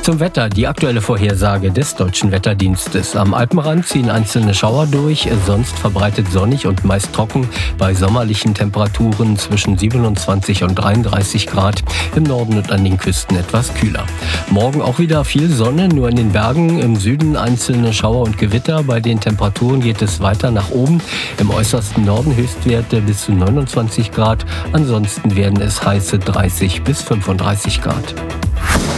Zum Wetter, die aktuelle Vorhersage des Deutschen Wetterdienstes. Am Alpenrand ziehen einzelne Schauer durch, sonst verbreitet sonnig und meist trocken bei sommerlichen Temperaturen zwischen 27 und 33 Grad, im Norden und an den Küsten etwas kühler. Morgen auch wieder viel Sonne, nur in den Bergen, im Süden einzelne Schauer und Gewitter. Bei den Temperaturen geht es weiter nach oben, im äußersten Norden Höchstwerte bis zu 29 Grad, ansonsten werden es heiße 30 bis 35 Grad.